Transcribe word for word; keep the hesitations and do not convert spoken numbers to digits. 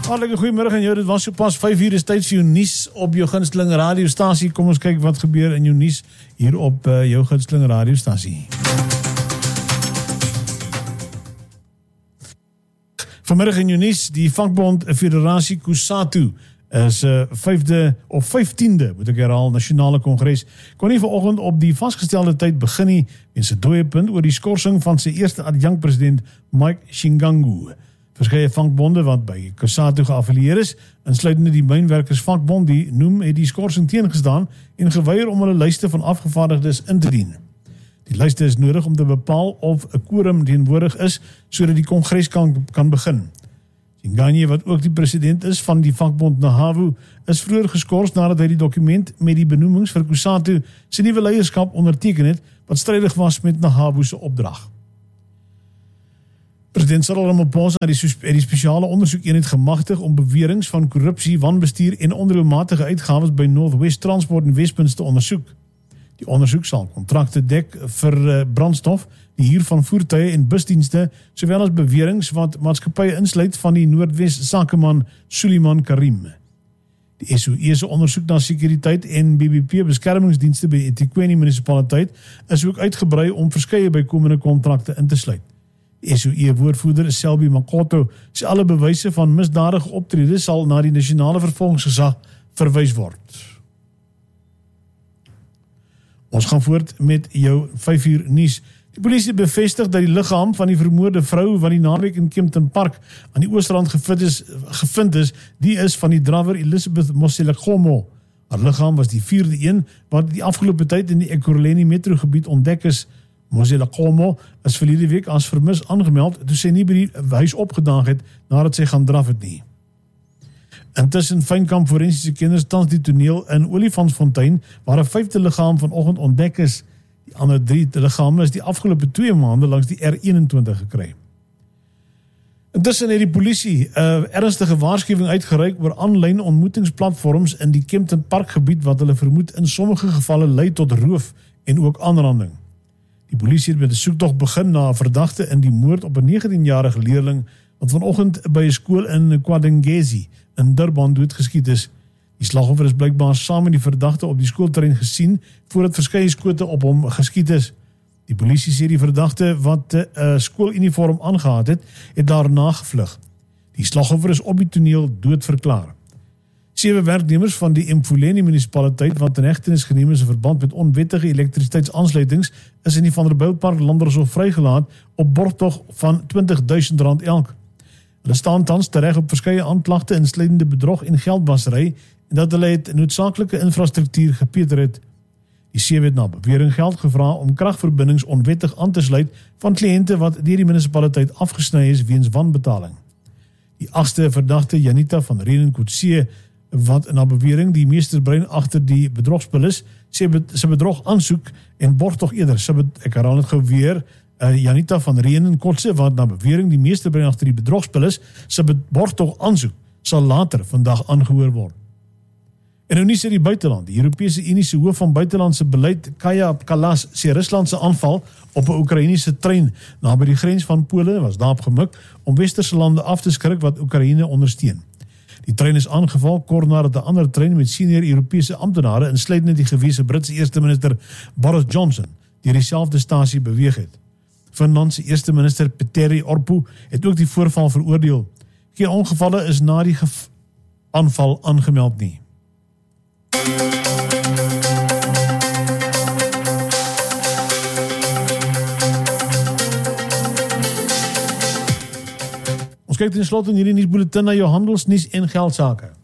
Hartelijke goeiemiddag en jou, dit was so pas vyf uur, is tyd vir jou nuus op jou gunsteling radiostasie. Kom ons kyk wat gebeur in jou nuus hier op uh, jou gunsteling radiostasie. Vanmiddag in jou nuus, die vakbond Federasie Kusatu is uh, vijfde of vyftiende, moet ek herhaal, nasionale kongres, kon nie vanoggend op die vastgestelde tyd begin nie en sy dooie punt oor die skorsing van sy eerste adjunct-president Mike Shingangu. Verskeie vakbonde wat by Kusatu geaffilieer is, insluitende die mynwerkersvakbond, die noem het die skorsing teengestaan en geweier om hulle lyste van afgevaardigdes in te dien. Die lyste is nodig om te bepaal of 'n quorum teenwoordig is, sodat die kongres kan, kan begin. Shingangu, wat ook die president is van die vakbond Nahavu, is vroeër geskors nadat hy die dokument met die benoemings vir Kusatu sy nuwe leierskap onderteken het, wat strydig was met Nahavu se opdrag. President Cyril Ramaphosa het die, die spesiale ondersoekeenheid gemagtig om beweringe van korrupsie, wanbestuur en onreëlmatige uitgawes by Northwest Transport Investments te ondersoek. Die ondersoek sal kontrakte dek vir uh, brandstof, die huur van voertuie en busdienste, sowel as beweringe wat maatskappye insluit van die Noordwest sakeman Suleiman Karim. Die S O E se ondersoek na sekuriteit en B B P beskermingsdienste by eThekwini munisipaliteit is ook uitgebrei om verskeie bykomende kontrakte in te sluit. Die S O E-woordvoerder Selby Makoto sê alle bewyse van misdadige optrede sal na die nasionale vervolgingsgesag verwys word. Ons gaan voort met jou vyf uur nuus. Die polisie bevestig dat die liggaam van die vermoorde vrou wat die naweek in Kempton Park aan die Oostrand gevind is, gevind is, die is van die drawer Elizabeth Moselakomo. Haar liggaam was die vierde een wat die afgelope tyd in die Ekurhuleni metrogebied ontdek is. Moselakomo is verlede week as vermis aangemeld toe sy nie by die huis opgedaag het nadat sy gaan draf het nie. Intussen Fynkamp forensiese kenners tans die toneel in Olifantsfontein waar 'n vyfde liggaam vanoggend ontdek is. Die ander drie liggame is die afgelope twee maande langs die R eenentwintig gekry. Intussen het die polisie 'n uh, ernstige waarskuwing uitgereik oor aanlyn ontmoetingsplatforms in die Kempton Park gebied wat hulle vermoed in sommige gevalle lei tot roof en ook aanranding. Die polisie het met 'n soektog begin na 'n verdagte in die moord op 'n negentienjarige leerling wat vanoggend by 'n skool in Kwadengezi in Durban doodgeskiet is. Die slagoffer is blykbaar saam met die verdagte op die skoolterrein gesien voordat verskeie skote op hom geskiet is. Die polisie sê die verdagte wat 'n uh, skooluniform aangehad het, het daarna gevlug. Die slagoffer is op die toneel doodverklaar. Sewe werknemers van die Emfuleni munisipaliteit wat in hegtenis geneem is in verband met onwettige elektrisiteitsaansluitings is in die Vanderbijlpark Landershof vrygelaat op borgtog van twintig duisend rand elk. Hulle staan tans tereg op verskeie aanklagte insluitende bedrog en geldwasery en dat hulle het noodsaaklike infrastruktuur gepeter het. Die sewe het na bewering geld gevra om kragverbindings onwettig aan te sluit van kliënte wat deur die munisipaliteit afgesny is weens wanbetaling. Die agste verdagte Janita van Renen-Kotse wat na bewering die meesterbrein agter die bedrogspel is, sê sy bedrog aansoek en borg tog eerder, sy bed, ek herhaal het gou weer, uh, Janita van Renen-Kotse wat na bewering die meesterbrein agter die bedrogspel is, sy borg tog aansoek, sal later vandag aangehoor word. En nou nie sê die buiteland, die Europese Unie se hoof van buitelandse beleid, Kaja Kallas, sê Rusland se aanval op 'n Oekraïense trein naby die grens van Pole was daarop gemik om westerse lande af te skrik wat Oekraïne ondersteun. Die trein is aangeval kort nadat 'n ander trein met senior Europese amptenare, insluitend die gewese Britse eerste minister Boris Johnson, deur dieselfde stasie beweeg het. Finland se eerste minister Petteri Orpo het ook die voorval veroordeel. Geen ongevalle is na die aanval aangemeld nie. Ons kyk ten slotte in hierdie nuusbulletin na jou handelsnuus en geldsaake.